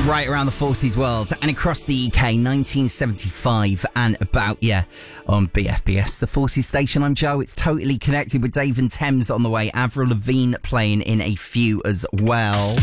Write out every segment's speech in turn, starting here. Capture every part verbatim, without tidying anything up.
Right around the forties world and across the U K, nineteen seventy-five and about, yeah, on B F B S, the forties station. I'm Joe. It's Totally Connected with Dave and Thames on the way. Avril Lavigne playing in a few as well.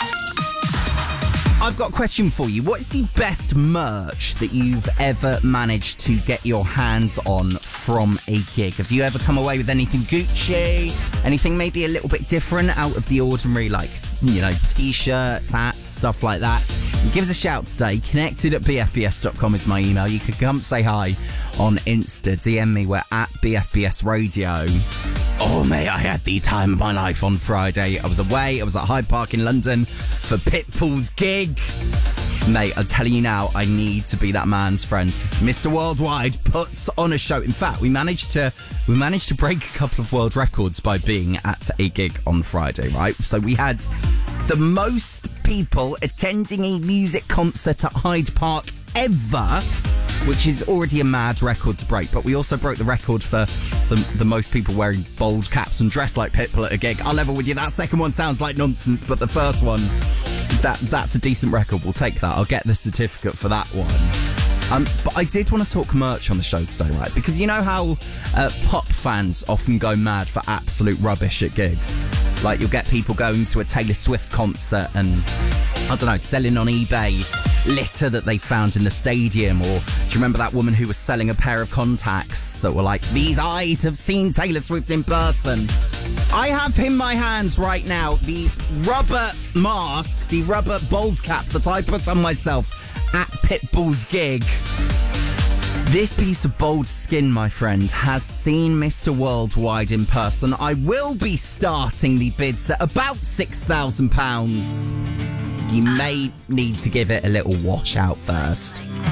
I've got a question for you. What is the best merch that you've ever managed to get your hands on from a gig? Have you ever come away with anything Gucci? Anything maybe a little bit different, out of the ordinary, like, you know, t-shirts, hats, stuff like that? Give us a shout today. Connected at b f b s dot com is my email. You can come say hi on Insta. D M me. We're at B F B S Radio. Oh, mate, I had the time of my life on Friday. I was away. I was at Hyde Park in London for Pitbull's gig. Mate, I'm telling you now, I need to be that man's friend. Mister Worldwide puts on a show. In fact, we managed to we managed to break a couple of world records by being at a gig on Friday, right? So we had the most people attending a music concert at Hyde Park ever, which is already a mad record to break. But we also broke the record for the, the most people wearing bold caps and dressed like Pitbull at a gig. I'll level with you. That second one sounds like nonsense, but the first one, that that's a decent record. We'll take that. I'll get the certificate for that one. Um, but I did want to talk merch on the show today, right? Because you know how uh, pop fans often go mad for absolute rubbish at gigs? Like, you'll get people going to a Taylor Swift concert and, I don't know, selling on eBay litter that they found in the stadium. Or do you remember that woman who was selling a pair of contacts that were like, these eyes have seen Taylor Swift in person? I have in my hands right now the rubber mask, the rubber bald cap that I put on myself at Pitbull's gig. This piece of bold skin, my friend, has seen Mister Worldwide in person. I will be starting the bids at about six thousand pounds. You may need to give it a little wash out first.